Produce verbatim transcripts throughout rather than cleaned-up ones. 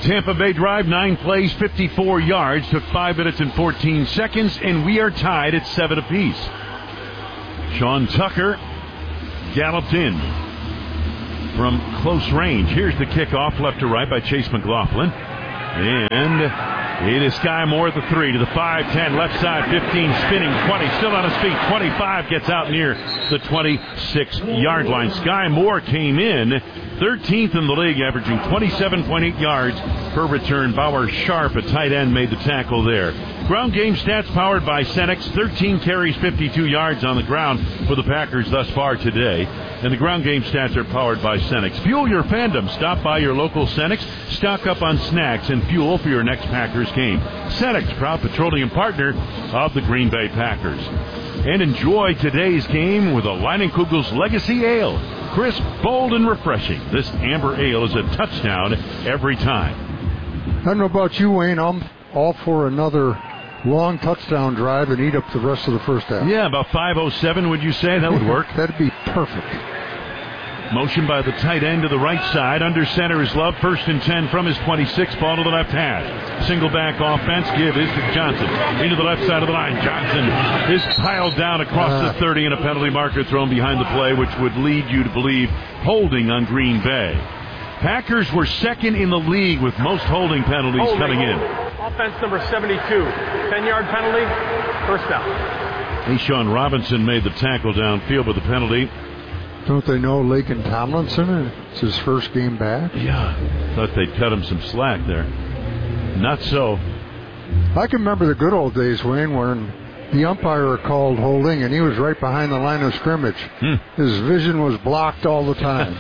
Tampa Bay drive, nine plays, fifty-four yards, took five minutes and fourteen seconds, and we are tied at seven apiece. Sean Tucker galloped in from close range. Here's the kickoff, left to right by Chase McLaughlin. And it is Sky Moore at the three, to the five, ten, left side, fifteen, spinning, twenty, still on his feet, twenty-five, gets out near the twenty-six-yard line. Sky Moore came in thirteenth in the league, averaging twenty-seven point eight yards per return. Bauer Sharp, a tight end, made the tackle there. Ground game stats powered by Cenex. thirteen carries, fifty-two yards on the ground for the Packers thus far today. And the ground game stats are powered by Cenex. Fuel your fandom. Stop by your local Cenex. Stock up on snacks and fuel for your next Packers game. Cenex, proud petroleum partner of the Green Bay Packers. And enjoy today's game with a Leinenkugel's Legacy Ale. Crisp, bold, and refreshing. This amber ale is a touchdown every time. I don't know about you, Wayne. I'm all for another long touchdown drive and eat up the rest of the first half. Yeah, about five oh seven, would you say? That would work. That'd be perfect. Motion by the tight end to the right side. Under center is Love. First and ten from his twenty-six. Ball to the left hash. Single back offense. Give is to Johnson. Into the left side of the line. Johnson is piled down across uh. the thirty, and a penalty marker thrown behind the play, which would lead you to believe holding on Green Bay. Packers were second in the league with most holding penalties holding, coming in. Offense number seventy-two. ten-yard penalty. First down. A'Shawn Robinson made the tackle downfield with the penalty. Don't they know Laken Tomlinson? It's his first game back. Yeah. Thought they'd cut him some slack there. Not so. I can remember the good old days, Wayne, when the umpire called holding and he was right behind the line of scrimmage. Hmm. His vision was blocked all the time.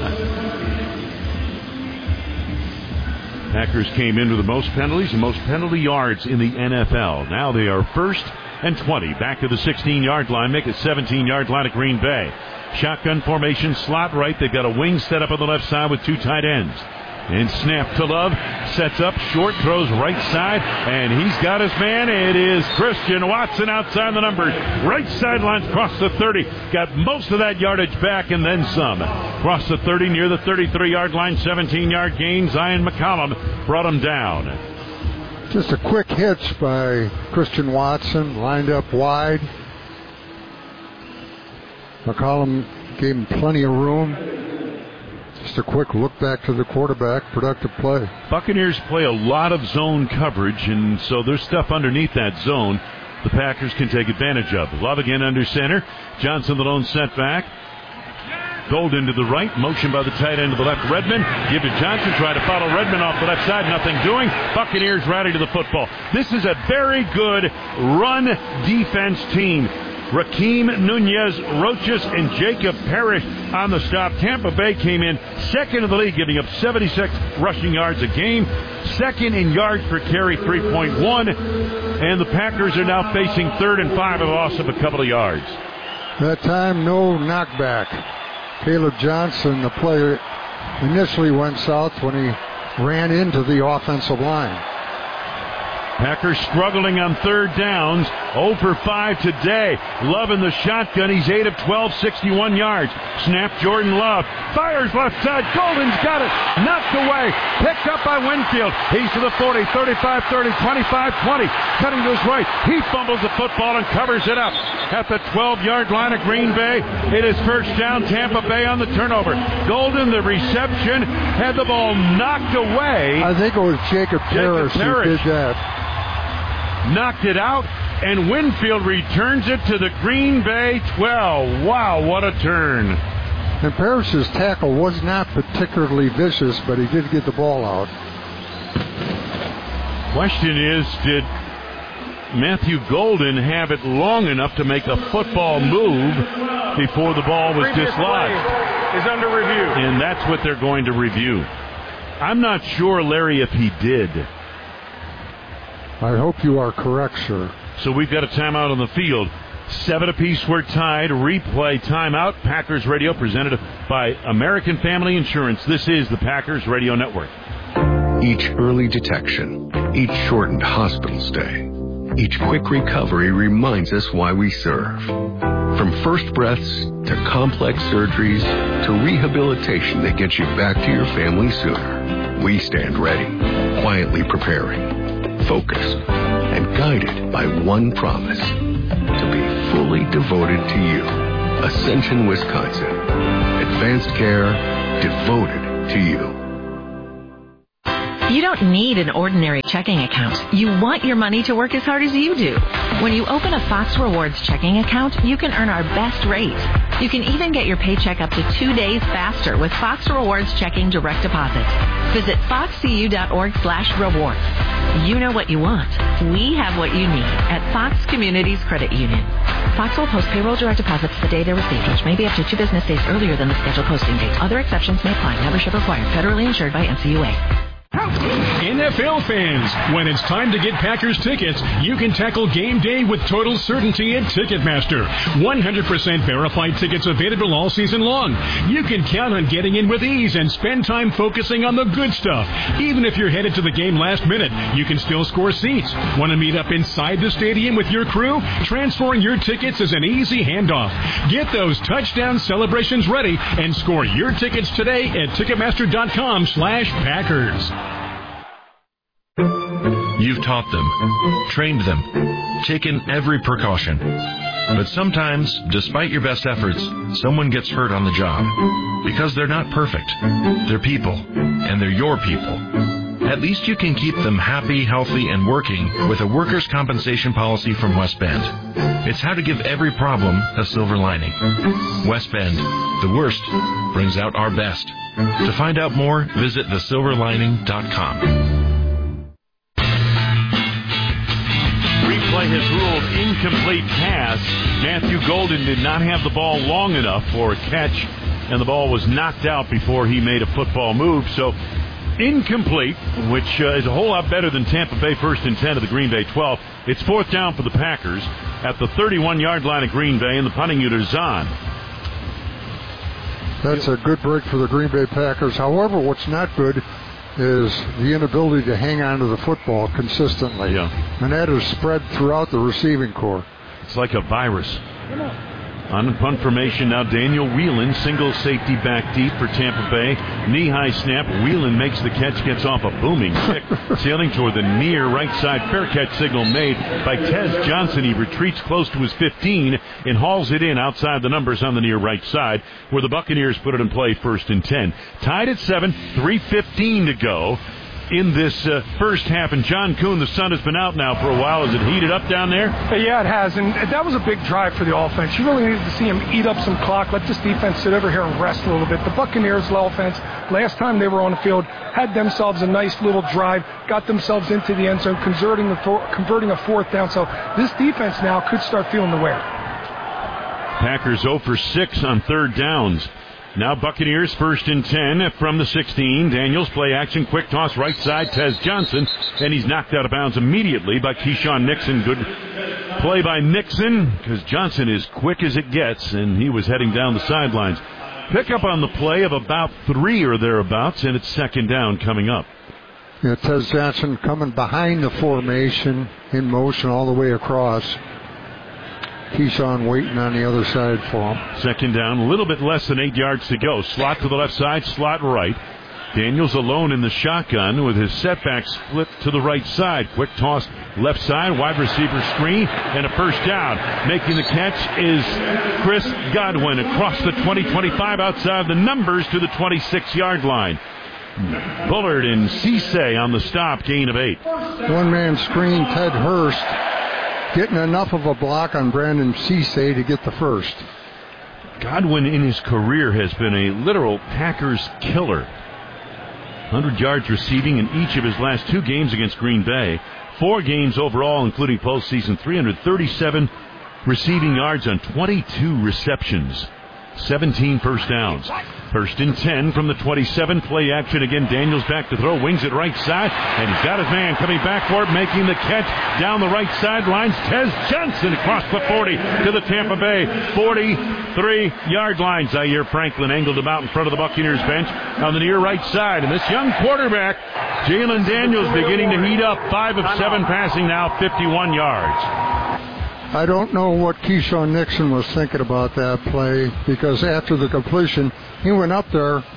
Packers came in with the most penalties and most penalty yards in the N F L. Now they are first and twenty. Back to the sixteen-yard line. Make it seventeen-yard line at Green Bay. Shotgun formation, slot right. They've got a wing set up on the left side with two tight ends. And snap to Love. Sets up, short, throws right side. And he's got his man. It is Christian Watson outside the numbers. Right sideline across the thirty. Got most of that yardage back and then some. Across the thirty, near the thirty-three-yard line. seventeen-yard gain. Zion McCollum brought him down. Just a quick hitch by Christian Watson. Lined up wide. McCollum gave him plenty of room. Just a quick look back to the quarterback. Productive play. Buccaneers play a lot of zone coverage, and so there's stuff underneath that zone the Packers can take advantage of. Love again under center. Johnson the lone setback. Golden to the right. Motion by the tight end to the left. Redmond. Give to Johnson. Try to follow Redmond off the left side. Nothing doing. Buccaneers rally to the football. This is a very good run defense team. Rakeem Nunez, Roaches, and Jacob Parrish on the stop. Tampa Bay came in second in the league, giving up seventy-six rushing yards a game. Second in yards per carry, three point one. And the Packers are now facing third and five, a loss of a couple of yards. That time, no knockback. Caleb Johnson, the player, initially went south when he ran into the offensive line. Packers struggling on third downs. oh for five today. Love in the shotgun. He's eight of twelve, sixty-one yards. Snap, Jordan Love. Fires left side. Golden's got it. Knocked away. Picked up by Winfield. He's to the forty, thirty-five, thirty, twenty-five, twenty. Cutting to his right. He fumbles the football and covers it up. At the twelve-yard line of Green Bay, it is first down. Tampa Bay on the turnover. Golden, the reception, had the ball knocked away. I think it was Jacob Parrish who did that. Knocked it out, and Winfield returns it to the Green Bay twelve. Wow, what a turn. And Parrish's tackle was not particularly vicious, but he did get the ball out. Question is, did Matthew Golden have it long enough to make a football move before the ball was Previous dislodged? Play is under review. And that's what they're going to review. I'm not sure, Larry, if he did. I hope you are correct, sir. So we've got a timeout on the field. Seven apiece, we're tied. Replay timeout. Packers Radio presented by American Family Insurance. This is the Packers Radio Network. Each early detection, each shortened hospital stay, each quick recovery reminds us why we serve. From first breaths to complex surgeries to rehabilitation that gets you back to your family sooner. we stand ready, quietly preparing, focused, and guided by one promise, to be fully devoted to you. Ascension, Wisconsin. Advanced care devoted to you. You don't need an ordinary checking account. You want your money to work as hard as you do. When you open a Fox Rewards checking account, you can earn our best rates. You can even get your paycheck up to two days faster with Fox Rewards checking direct deposit. Visit foxcu.org slash rewards. You know what you want. We have what you need at Fox Communities Credit Union. Fox will post payroll direct deposits the day they're received, which may be up to two business days earlier than the scheduled posting date. Other exceptions may apply. Membership required. Federally insured by N C U A. N F L fans, when it's time to get Packers tickets, you can tackle game day with total certainty at Ticketmaster. one hundred percent verified tickets available all season long. You can count on getting in with ease and spend time focusing on the good stuff. Even if you're headed to the game last minute, you can still score seats. Want to meet up inside the stadium with your crew? Transferring your tickets is an easy handoff. Get those touchdown celebrations ready and score your tickets today at Ticketmaster.com slash Packers. You've taught them, trained them, taken every precaution. But sometimes, despite your best efforts, someone gets hurt on the job. Because they're not perfect. They're people, and they're your people. At least you can keep them happy, healthy, and working with a workers' compensation policy from West Bend. It's how to give every problem a silver lining. West Bend, the worst brings out our best. To find out more, visit the silver lining dot com. Replay has ruled incomplete pass. Matthew Golden did not have the ball long enough for a catch, and the ball was knocked out before he made a football move. So incomplete, which uh, is a whole lot better than Tampa Bay first and ten of the Green Bay twelve. It's fourth down for the Packers at the thirty-one-yard line of Green Bay, and the punting unit is on. That's a good break for the Green Bay Packers. However, what's not good is the inability to hang on to the football consistently. Yeah. And that is spread throughout the receiving corps. It's like a virus. On punt formation now, Daniel Whelan, single safety back deep for Tampa Bay. Knee-high snap. Whelan makes the catch, gets off a booming kick, sailing toward the near right side. Fair catch signal made by Tez Johnson. He retreats close to his fifteen and hauls it in outside the numbers on the near right side, where the Buccaneers put it in play first and ten. Tied at seven, three fifteen to go in this uh, first half. And John Kuhn, the sun has been out now for a while. Is it heated up down there? Yeah, it has. And that was a big drive for the offense. You really needed to see him eat up some clock, let this defense sit over here and rest a little bit. The Buccaneers offense, last time they were on the field, had themselves a nice little drive, got themselves into the end zone, converting, the for- converting a fourth down. So this defense now could start feeling the wear. Packers zero for six on third downs. Now Buccaneers first and ten from the sixteen. Daniels play action, quick toss right side, Tez Johnson, and he's knocked out of bounds immediately by Keyshawn Nixon. Good play by Nixon, because Johnson is quick as it gets, and he was heading down the sidelines. Pick up on the play of about three or thereabouts, and it's second down coming up. Yeah, Tez Johnson coming behind the formation in motion all the way across. Keyshawn waiting on the other side for him. Second down, a little bit less than eight yards to go. Slot to the left side, slot right. Daniels alone in the shotgun with his setback split to the right side. Quick toss left side, wide receiver screen, and a first down. Making the catch is Chris Godwin across the twenty twenty-five outside the numbers to the twenty-six-yard line. Bullard and Cisse on the stop, gain of eight. One-man screen, Ted Hurst getting enough of a block on Brandon Cisse to get the first. Godwin in his career has been a literal Packers killer. one hundred yards receiving in each of his last two games against Green Bay. Four games overall, including postseason. three hundred thirty-seven receiving yards on twenty-two receptions. seventeen first downs. First and ten from the twenty-seven. Play action again. Daniels back to throw. Wings it right side. And he's got his man coming back for it. Making the catch down the right sidelines. Tez Johnson across the forty to the Tampa Bay forty-three-yard line. Zaire Franklin angled him out in front of the Buccaneers bench on the near right side. And this young quarterback, Jalen Daniels, beginning to heat up. Five of seven passing now, fifty-one yards. I don't know what Keyshawn Nixon was thinking about that play, because after the completion, he went up there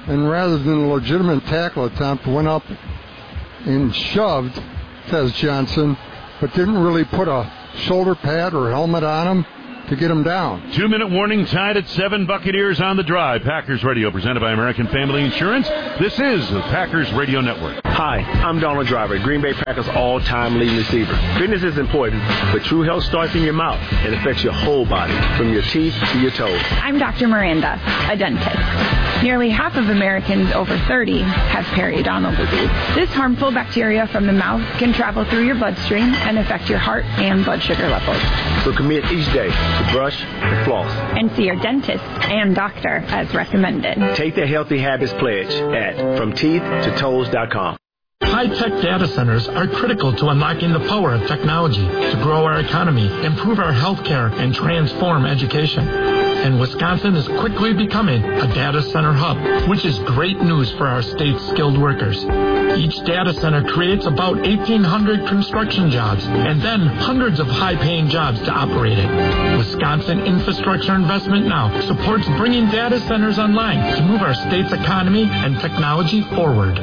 and rather than a legitimate tackle attempt, went up and shoved Tez Johnson, but didn't really put a shoulder pad or helmet on him to get him down. Two-minute warning, tied at seven. Buccaneers on the drive. Packers Radio, presented by American Family Insurance. This is the Packers Radio Network. Hi, I'm Donald Driver, Green Bay Packers all-time leading receiver. Fitness is important, but true health starts in your mouth and affects your whole body, from your teeth to your toes. I'm Doctor Miranda, a dentist. Nearly half of Americans over thirty have periodontal disease. This harmful bacteria from the mouth can travel through your bloodstream and affect your heart and blood sugar levels. So commit each day to brush and floss. And see your dentist and doctor as recommended. Take the Healthy Habits Pledge at from teeth to toes dot com. High-tech data centers are critical to unlocking the power of technology to grow our economy, improve our healthcare, and transform education. And Wisconsin is quickly becoming a data center hub, which is great news for our state's skilled workers. Each data center creates about eighteen hundred construction jobs and then hundreds of high-paying jobs to operate it. Wisconsin Infrastructure Investment Now supports bringing data centers online to move our state's economy and technology forward.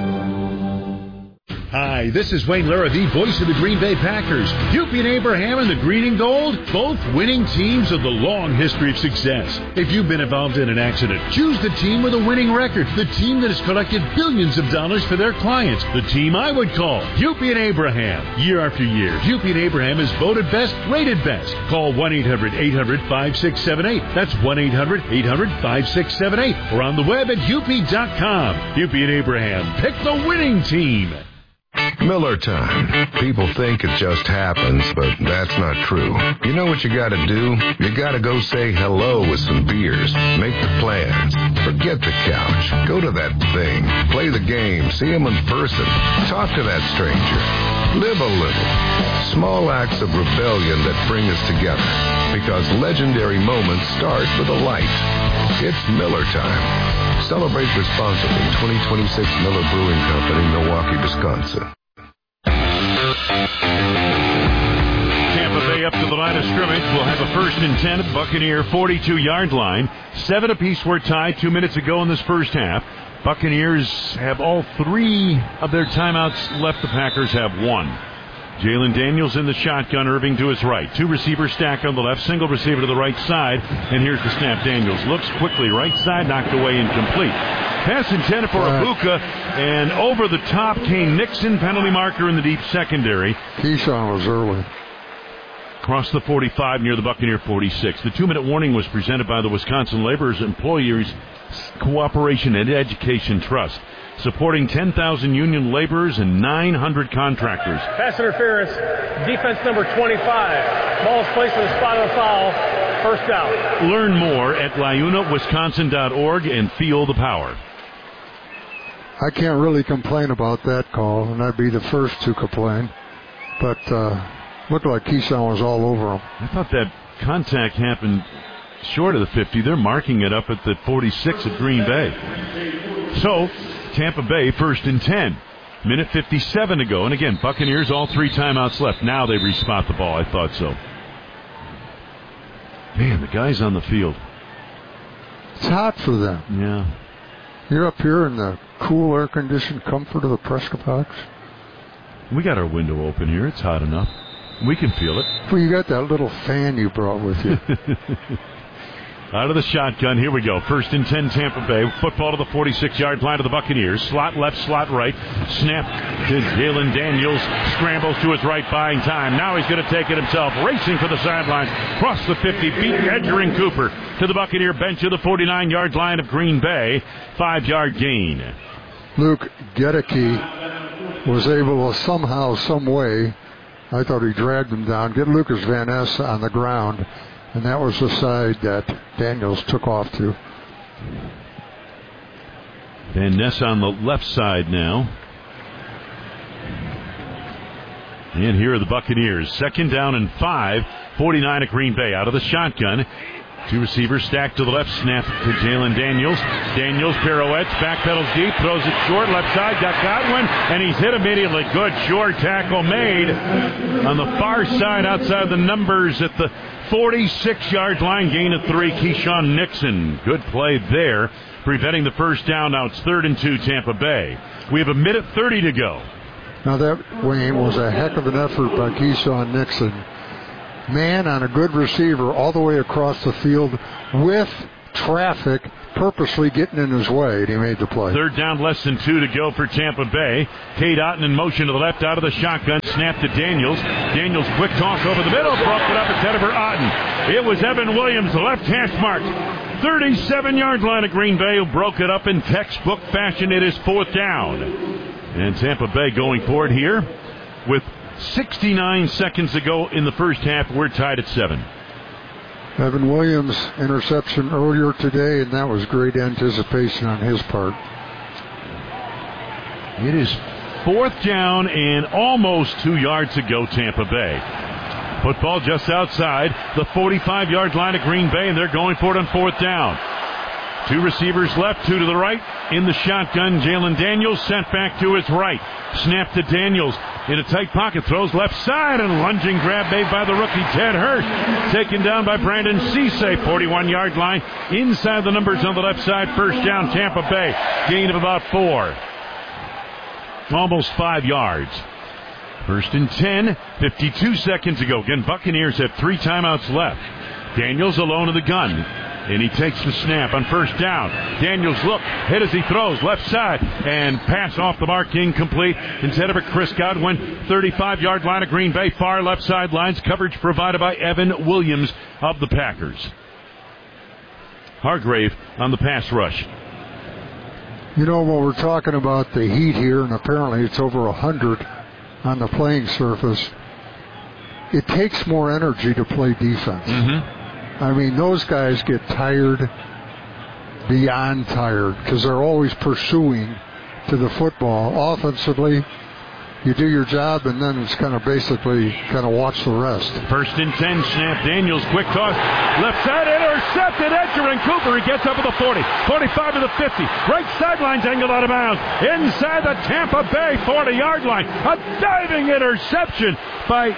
Hi, this is Wayne Lara, the voice of the Green Bay Packers. Hupy and Abraham and the Green and Gold, both winning teams with a long history of success. If you've been involved in an accident, choose the team with a winning record, the team that has collected billions of dollars for their clients, the team I would call Hupy and Abraham. Year after year, Hupy and Abraham is voted best, rated best. Call one eight hundred eight hundred five six seven eight. That's one eight hundred eight hundred five six seven eight. Or on the web at hupy dot com. Hupy and Abraham, pick the winning team. Miller time. People think it just happens, but that's not true. You know what you gotta do? You gotta go say hello with some beers. Make the plans. Forget the couch. Go to that thing. Play the game. See him in person. Talk to that stranger. Live a little. Small acts of rebellion that bring us together. Because legendary moments start with a light. It's Miller time. Celebrate responsibly. twenty twenty-six Miller Brewing Company, Milwaukee, Wisconsin. Tampa Bay up to the line of scrimmage. We'll have a first and ten at the Buccaneer forty-two-yard line. Seven apiece were tied two minutes ago in this first half. Buccaneers have all three of their timeouts left. The Packers have one. Jalen Daniels in the shotgun, Irving to his right. Two receivers stacked on the left, single receiver to the right side. And here's the snap. Daniels looks quickly, right side, knocked away, incomplete. Pass intended for Abuka, and over the top came Nixon, penalty marker in the deep secondary. Keyshawn was early. Across the forty-five near the Buccaneer forty-six. The two-minute warning was presented by the Wisconsin Laborers Employers Cooperation and Education Trust, supporting ten thousand union laborers and nine hundred contractors. Pass interference, defense number twenty-five. Ball is placed in the spot of the foul. First down. Learn more at Liuna Wisconsin dot org and feel the power. I can't really complain about that call, and I'd be the first to complain. But uh, looked like Keyshawn was all over him. I thought that contact happened short of the fifty. They're marking it up at the forty-six at Green Bay. So, Tampa Bay first and ten. Minute fifty-seven to go. And again, Buccaneers all three timeouts left. Now they respot the ball. I thought so. Man, the guys on the field. It's hot for them. Yeah. You're up here in the cool, air-conditioned comfort of the press box. We got our window open here. It's hot enough. We can feel it. Well, you got that little fan you brought with you. Out of the shotgun, here we go. First and ten, Tampa Bay. Football to the forty-six-yard line of the Buccaneers. Slot left, slot right. Snap to Jalen Daniels. Scrambles to his right, buying time. Now he's going to take it himself. Racing for the sideline. Cross the fifty, beat Edgerrin Cooper to the Buccaneer bench of the forty-nine-yard line of Green Bay. Five-yard gain. Luke Gedeke was able to somehow, some way, I thought he dragged him down, get Lucas Van Ness on the ground. And that was the side that Daniels took off to. Van Ness on the left side now. And here are the Buccaneers. Second down and five. forty-nine at Green Bay. Out of the shotgun. Two receivers stacked to the left. Snap to Jalen Daniels. Daniels pirouettes. Backpedals deep. Throws it short. Left side. Got Godwin. And he's hit immediately. Good short tackle made on the far side outside the numbers at the forty-six-yard line, gain of three. Keyshawn Nixon, good play there, preventing the first down. Now it's third and two, Tampa Bay. We have a minute thirty to go. Now that, Wayne, was a heck of an effort by Keyshawn Nixon. Man on a good receiver all the way across the field with traffic purposely getting in his way, and he made the play. Third down, less than two to go for Tampa Bay. Cade Otton in motion to the left out of the shotgun. Snap to Daniels. Daniels quick toss over the middle. Broke it up. It's headed for Otton. It was Evan Williams, the left hash mark. thirty-seven-yard line of Green Bay, who broke it up in textbook fashion. It is fourth down. And Tampa Bay going for it here with sixty-nine seconds to go in the first half. We're tied at seven. Evan Williams' interception earlier today, and that was great anticipation on his part. It is fourth down and almost two yards to go, Tampa Bay. Football just outside the forty-five-yard line of Green Bay, and they're going for it on fourth down. Two receivers left, two to the right. In the shotgun, Jalen Daniels sent back to his right. Snap to Daniels in a tight pocket, throws left side, and lunging grab made by the rookie Ted Hurst. Taken down by Brandon Cisse, forty-one-yard line. Inside the numbers on the left side, first down, Tampa Bay. Gain of about four. Almost five yards. First and ten, fifty-two seconds to go. Again, Buccaneers have three timeouts left. Daniels alone in the gun. And he takes the snap on first down. Daniels look, hit as he throws, left side, and pass off the mark, incomplete. Instead of a Chris Godwin, thirty-five-yard line of Green Bay, far left side lines, coverage provided by Evan Williams of the Packers. Hargrave on the pass rush. You know, when we're talking about the heat here, and apparently it's over one hundred on the playing surface, it takes more energy to play defense. Mm-hmm. I mean, those guys get tired beyond tired because they're always pursuing to the football. Offensively, you do your job, and then it's kind of basically kind of watch the rest. First and ten, snap. Daniels, quick toss. Left side, intercepted. Edgerrin Cooper, he gets up to the forty. forty-five to the fifty. Right sidelines angled out of bounds. Inside the Tampa Bay forty-yard line. A diving interception by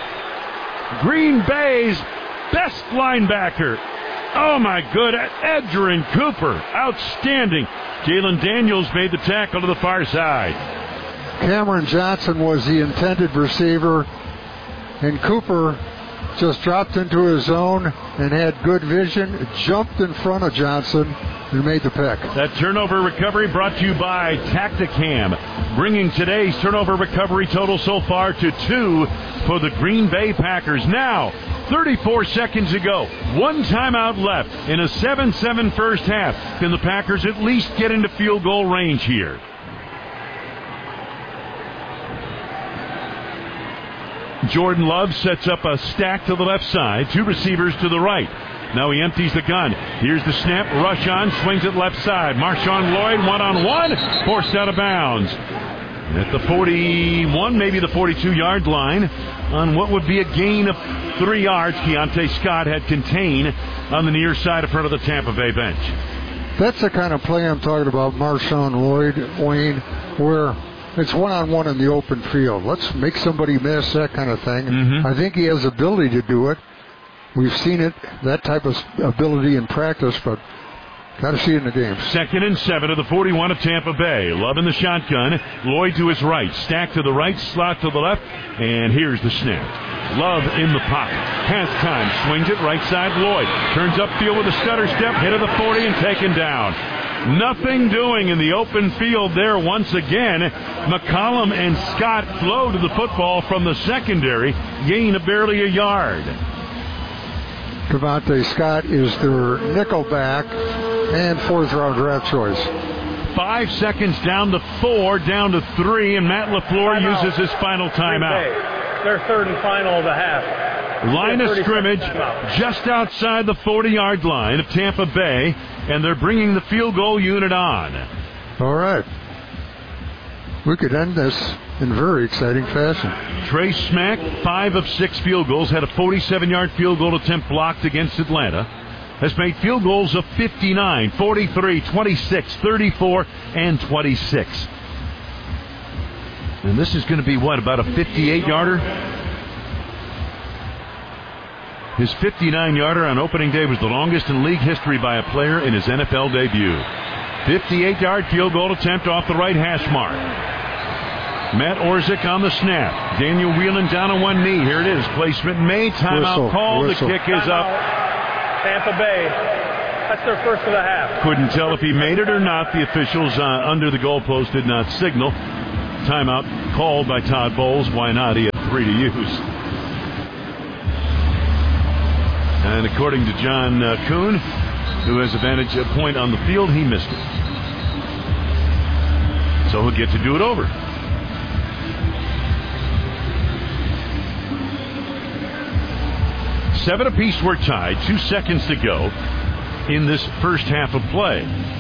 Green Bay's best linebacker. Oh, my good. Edgerrin Cooper. Outstanding. Jalen Daniels made the tackle to the far side. Cameron Johnson was the intended receiver, and Cooper just dropped into his zone and had good vision, jumped in front of Johnson, and made the pick. That turnover recovery brought to you by Tacticam, bringing today's turnover recovery total so far to two for the Green Bay Packers. Now, thirty-four seconds to go. One timeout left in a seven seven first half. Can the Packers at least get into field goal range here? Jordan Love sets up a stack to the left side. Two receivers to the right. Now he empties the gun. Here's the snap. Rush on. Swings it left side. Marshawn Lloyd one-on-one. Forced out of bounds. At the forty-one, maybe the forty-two-yard line, on what would be a gain of three yards, Keontae Scott had contained on the near side in front of the Tampa Bay bench. That's the kind of play I'm talking about, Marshawn Lloyd, Wayne, where it's one-on-one in the open field. Let's make somebody miss, that kind of thing. Mm-hmm. I think he has the ability to do it. We've seen it, that type of ability in practice, but got to see it in the game. Second and seven to the forty-one of Tampa Bay. Love in the shotgun. Lloyd to his right. Stack to the right. Slot to the left. And here's the snap. Love in the pocket. Has time. Swings it right side. Lloyd turns upfield with a stutter step. Hit of the forty and taken down. Nothing doing in the open field there once again. McCollum and Scott flow to the football from the secondary. Gain of barely a yard. Devontae Scott is their nickelback and fourth round draft choice. Five seconds down to four, down to three, and Matt LaFleur timeout. Uses his final timeout. Their third and final of the half. Line of scrimmage just outside the forty-yard line of Tampa Bay, and they're bringing the field goal unit on. All right. We could end this in very exciting fashion. Trey Smack, five of six field goals, had a forty-seven-yard field goal attempt blocked against Atlanta. Has made field goals of fifty-nine, forty-three, twenty-six, thirty-four, and twenty-six. And this is going to be, what, about a fifty-eight-yarder? His fifty-nine-yarder on opening day was the longest in league history by a player in his N F L debut. fifty-eight-yard field goal attempt off the right hash mark. Matt Orzik on the snap. Daniel Whelan down on one knee. Here it is. Placement made. Timeout called. The kick is up. Tampa Bay. That's their first of the half. Couldn't tell if he made it or not. The officials uh, under the goalpost did not signal. Timeout called by Todd Bowles. Why not? He had three to use. And according to John uh, Kuhn, who has a vantage point on the field, he missed it. So he'll get to do it over. Seven apiece were tied. Two seconds to go in this first half of play.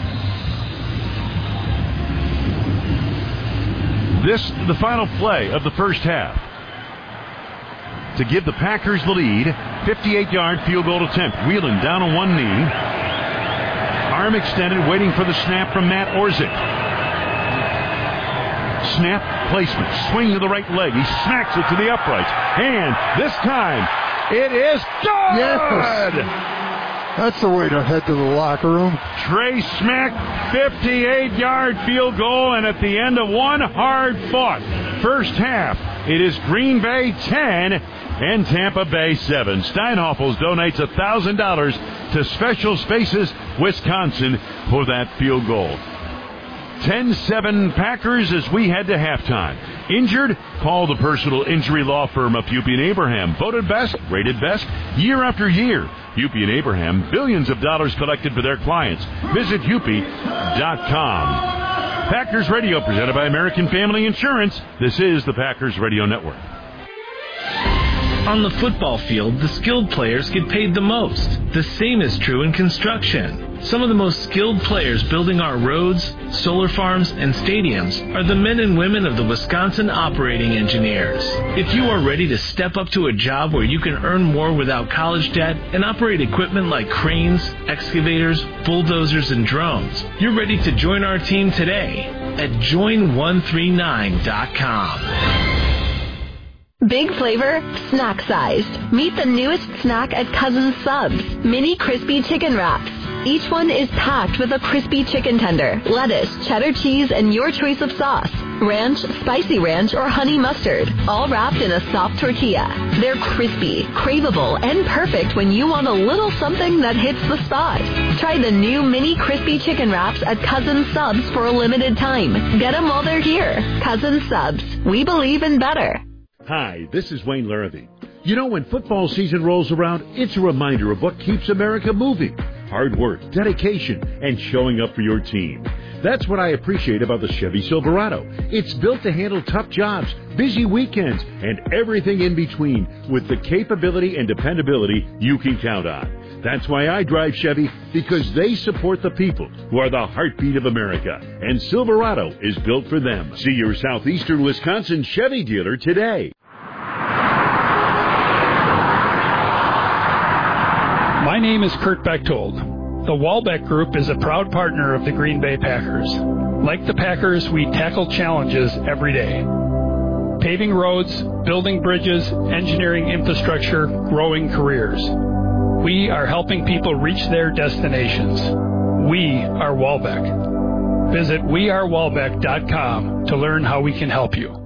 This, the final play of the first half, to give the Packers the lead. fifty-eight-yard field goal attempt. Whelan down on one knee. Arm extended, waiting for the snap from Matt Orzik. Snap placement. Swing to the right leg. He smacks it to the uprights. And this time, it is good! Yes. That's the way to head to the locker room. Trey Smack, fifty-eight-yard field goal, and at the end of one hard-fought first half, it is Green Bay ten and Tampa Bay seven. Steinhoffels donates one thousand dollars to Special Spaces Wisconsin for that field goal. ten seven Packers as we head to halftime. Injured? Call the personal injury law firm of Hupy and Abraham. Voted best, rated best, year after year. Hupy and Abraham, billions of dollars collected for their clients. Visit Hupy dot com. Packers Radio, presented by American Family Insurance. This is the Packers Radio Network. On the football field, the skilled players get paid the most. The same is true in construction. Some of the most skilled players building our roads, solar farms, and stadiums are the men and women of the Wisconsin Operating Engineers. If you are ready to step up to a job where you can earn more without college debt and operate equipment like cranes, excavators, bulldozers, and drones, you're ready to join our team today at join one three nine dot com. Big flavor, snack sized. Meet the newest snack at Cousins Subs, mini crispy chicken wraps. Each one is packed with a crispy chicken tender, lettuce, cheddar cheese, and your choice of sauce. Ranch, spicy ranch, or honey mustard, all wrapped in a soft tortilla. They're crispy, craveable, and perfect when you want a little something that hits the spot. Try the new mini crispy chicken wraps at Cousins Subs for a limited time. Get them while they're here. Cousins Subs. We believe in better. Hi, this is Wayne Larrabee. You know, when football season rolls around, it's a reminder of what keeps America moving. Hard work, dedication, and showing up for your team. That's what I appreciate about the Chevy Silverado. It's built to handle tough jobs, busy weekends, and everything in between with the capability and dependability you can count on. That's why I drive Chevy, because they support the people who are the heartbeat of America. And Silverado is built for them. See your southeastern Wisconsin Chevy dealer today. My name is Kurt Bechtold. The Walbeck Group is a proud partner of the Green Bay Packers. Like the Packers, we tackle challenges every day. Paving roads, building bridges, engineering infrastructure, growing careers. We are helping people reach their destinations. We are Walbeck. Visit we are walbeck dot com to learn how we can help you.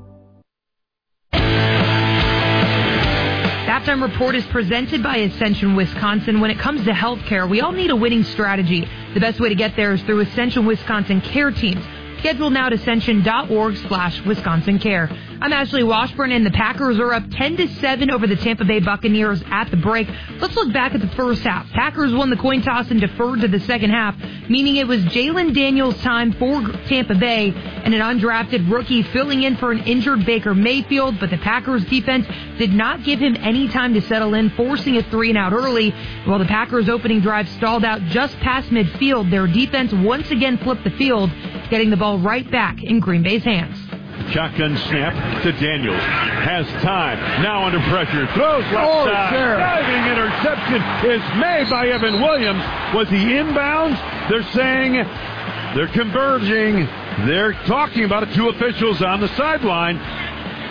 Halftime Report is presented by Ascension Wisconsin. When it comes to healthcare, we all need a winning strategy. The best way to get there is through Ascension Wisconsin care teams. Schedule now at ascension.org slash Wisconsin Care. I'm Ashley Washburn, and the Packers are up ten to seven over the Tampa Bay Buccaneers at the break. Let's look back at the first half. Packers won the coin toss and deferred to the second half, meaning it was Jalen Daniels' time for Tampa Bay and an undrafted rookie filling in for an injured Baker Mayfield, but the Packers defense did not give him any time to settle in, forcing a three and out early. While the Packers' opening drive stalled out just past midfield, their defense once again flipped the field, getting the ball right back in Green Bay's hands. Shotgun snap to Daniels. Has time. Now under pressure. Throws left oh, side. There. Diving interception is made by Evan Williams. Was he inbounds? They're saying they're converging. They're talking about it. Two officials on the sideline.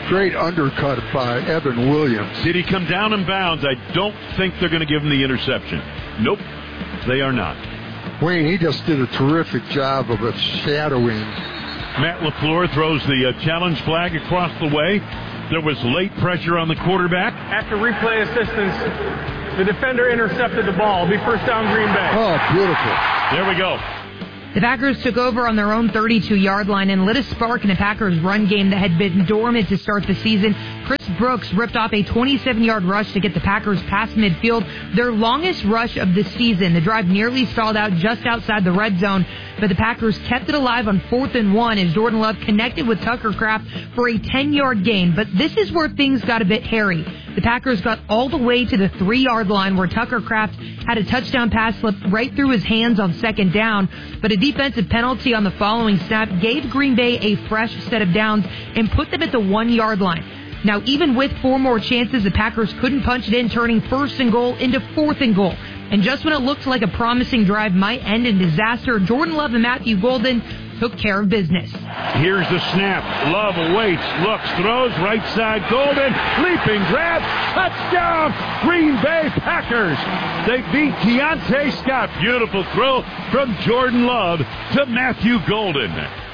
Great undercut by Evan Williams. Did he come down in bounds? I don't think they're going to give him the interception. Nope, they are not. Wayne, he just did a terrific job of it shadowing. Matt LaFleur throws the uh, challenge flag across the way. There was late pressure on the quarterback. After replay assistance, the defender intercepted the ball. It'll be first down Green Bay. Oh, beautiful. There we go. The Packers took over on their own thirty-two-yard line and lit a spark in a Packers run game that had been dormant to start the season. Chris Brooks ripped off a twenty-seven-yard rush to get the Packers past midfield, their longest rush of the season. The drive nearly stalled out just outside the red zone, but the Packers kept it alive on fourth and one as Jordan Love connected with Tucker Kraft for a ten-yard gain. But this is where things got a bit hairy. The Packers got all the way to the three-yard line where Tucker Kraft had a touchdown pass slip right through his hands on second down, but a defensive penalty on the following snap gave Green Bay a fresh set of downs and put them at the one-yard line. Now, even with four more chances, the Packers couldn't punch it in, turning first and goal into fourth and goal. And just when it looked like a promising drive might end in disaster, Jordan Love and Matthew Golden took care of business. Here's the snap. Love awaits, looks, throws, right side, Golden, leaping, grab, touchdown, Green Bay Packers. They beat Keontae Scott. Beautiful throw from Jordan Love to Matthew Golden.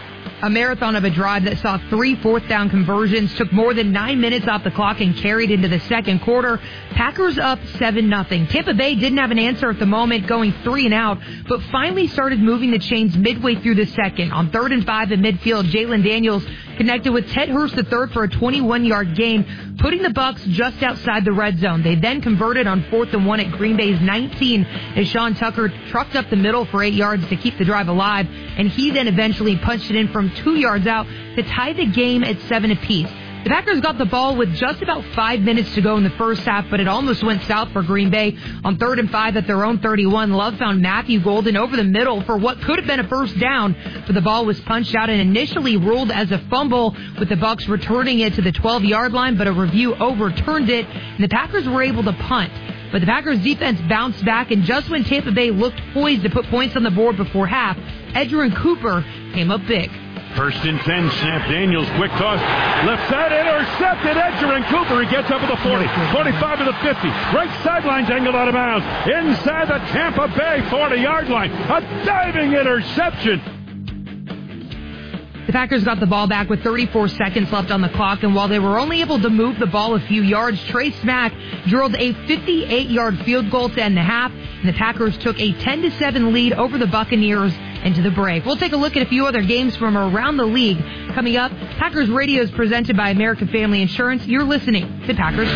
A marathon of a drive that saw three fourth down conversions, took more than nine minutes off the clock and carried into the second quarter. Packers up seven nothing. Tampa Bay didn't have an answer at the moment, going three and out, but finally started moving the chains midway through the second. On third and five in midfield, Jalen Daniels connected with Ted Hurst the third for a twenty-one-yard gain, putting the Bucs just outside the red zone. They then converted on fourth and one at Green Bay's nineteen as Sean Tucker trucked up the middle for eight yards to keep the drive alive, and he then eventually punched it in from two yards out to tie the game at seven apiece. The Packers got the ball with just about five minutes to go in the first half, but it almost went south for Green Bay. On third and five at their own thirty-one, Love found Matthew Golden over the middle for what could have been a first down, but the ball was punched out and initially ruled as a fumble, with the Bucs returning it to the twelve-yard line, but a review overturned it, and the Packers were able to punt. But the Packers defense bounced back, and just when Tampa Bay looked poised to put points on the board before half, Edgerrin Cooper came up big. First and ten, snap, Daniels, quick toss, left side, intercepted, Edgerrin Cooper, he gets up at the forty, forty-five to the fifty, right sideline, dangled out of bounds, inside the Tampa Bay forty-yard line, a diving interception. The Packers got the ball back with thirty-four seconds left on the clock, and while they were only able to move the ball a few yards, Trey Smack drilled a fifty-eight-yard field goal to end the half, and the Packers took a ten to seven lead over the Buccaneers into the break. We'll take a look at a few other games from around the league. Coming up, Packers Radio is presented by American Family Insurance. You're listening to Packers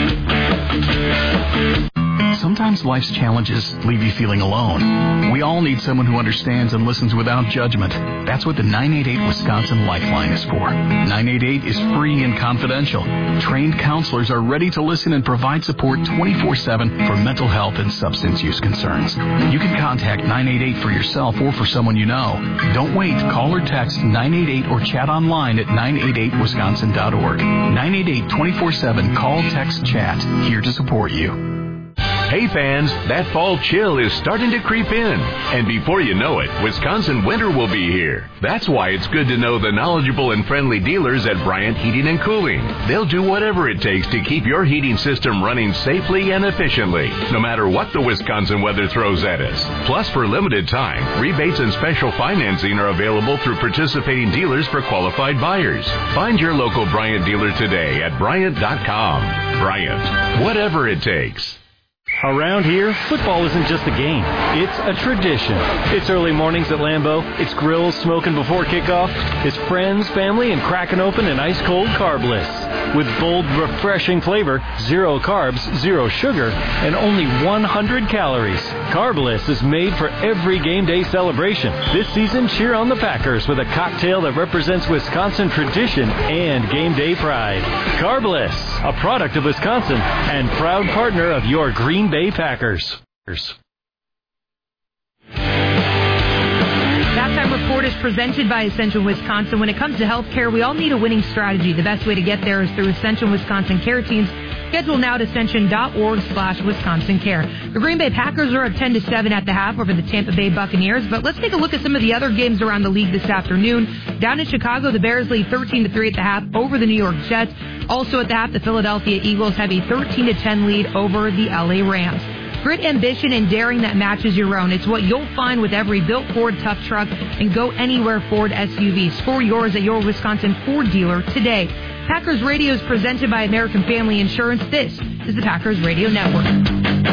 Football. Sometimes life's challenges leave you feeling alone. We all need someone who understands and listens without judgment. That's what the nine eight eight Wisconsin Lifeline is for. nine eight eight is free and confidential. Trained counselors are ready to listen and provide support twenty-four seven for mental health and substance use concerns. You can contact nine eight eight for yourself or for someone you know. Don't wait. Call or text nine eight eight or chat online at nine eight eight wisconsin dot org. nine eight eight twenty-four seven call, text, chat. Here to support you. Hey fans, that fall chill is starting to creep in. And before you know it, Wisconsin winter will be here. That's why it's good to know the knowledgeable and friendly dealers at Bryant Heating and Cooling. They'll do whatever it takes to keep your heating system running safely and efficiently, no matter what the Wisconsin weather throws at us. Plus, for limited time, rebates and special financing are available through participating dealers for qualified buyers. Find your local Bryant dealer today at Bryant dot com. Bryant, whatever it takes. Around here, football isn't just a game. It's a tradition. It's early mornings at Lambeau. It's grills smoking before kickoff. It's friends, family, and cracking open an ice-cold Carbliss. With bold, refreshing flavor, zero carbs, zero sugar, and only one hundred calories. Carbliss is made for every game day celebration. This season, cheer on the Packers with a cocktail that represents Wisconsin tradition and game day pride. Carbliss, a product of Wisconsin and proud partner of your Green Bay Packers. Halftime Report is presented by Ascension Wisconsin. When it comes to health care, we all need a winning strategy. The best way to get there is through Ascension Wisconsin care teams. Schedule now at ascension.org slash Wisconsin Care. The Green Bay Packers are up ten to seven at the half over the Tampa Bay Buccaneers, but let's take a look at some of the other games around the league this afternoon. Down in Chicago, the Bears lead thirteen to three at the half over the New York Jets. Also at the half, the Philadelphia Eagles have a thirteen to ten lead over the L A Rams. Grit, ambition, and daring that matches your own. It's what you'll find with every built Ford tough truck and go anywhere Ford S U V. Score yours at your Wisconsin Ford dealer today. Packers Radio is presented by American Family Insurance. This is the Packers Radio Network.